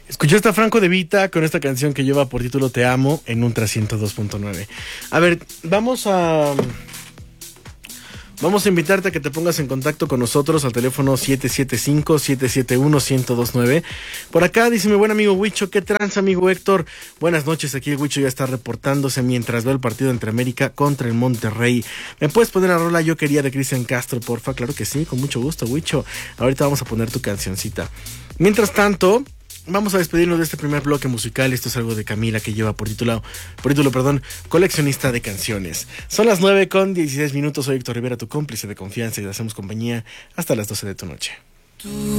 Escuchaste a Franco De Vita con esta canción que lleva por título Te Amo en un 302.9. A ver, Vamos a invitarte a que te pongas en contacto con nosotros al teléfono 775-771-1029. Por acá dice mi buen amigo Huicho, ¿qué tranza, amigo Héctor? Buenas noches, aquí el Huicho ya está reportándose mientras veo el partido entre América contra el Monterrey. ¿Me puedes poner la rola Yo Quería de Cristian Castro, porfa? Claro que sí, con mucho gusto, Huicho. Ahorita vamos a poner tu cancioncita. Mientras tanto, vamos a despedirnos de este primer bloque musical. Esto es algo de Camila que lleva por título, Coleccionista de Canciones. Son las 9:16. Soy Héctor Rivera, tu cómplice de confianza, y te hacemos compañía hasta las 12 de tu noche.